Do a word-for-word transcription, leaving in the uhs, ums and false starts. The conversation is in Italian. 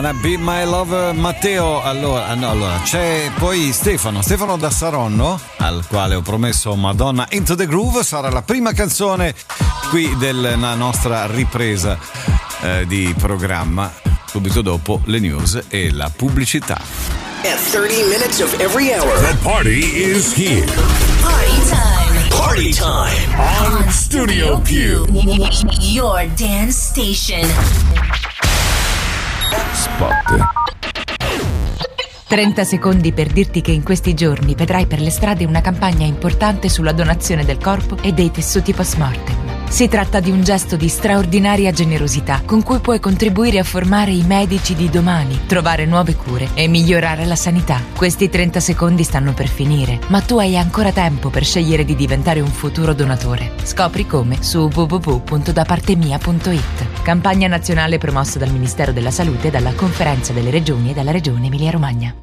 Be My Love Matteo. Allora, no, allora c'è poi Stefano Stefano da Saronno, al quale ho promesso Madonna Into the Groove. Sarà la prima canzone qui della nostra ripresa eh, di programma, subito dopo le news e la pubblicità. At thirty minutes of every hour, the party is here. Party time. Party time on Studio Q. Your dance station. Spot. trenta secondi per dirti che in questi giorni vedrai per le strade una campagna importante sulla donazione del corpo e dei tessuti post-mortem. Si tratta di un gesto di straordinaria generosità con cui puoi contribuire a formare i medici di domani, trovare nuove cure e migliorare la sanità. Questi trenta secondi stanno per finire, ma tu hai ancora tempo per scegliere di diventare un futuro donatore. Scopri come su w w w punto da parte mia punto i t. Campagna nazionale promossa dal Ministero della Salute, dalla Conferenza delle Regioni e dalla Regione Emilia Romagna.